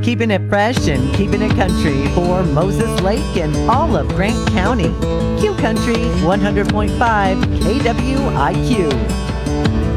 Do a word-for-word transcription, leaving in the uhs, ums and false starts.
Keeping it fresh and keeping it country for Moses Lake and all of Grant County. Q Country one hundred point five K W I Q.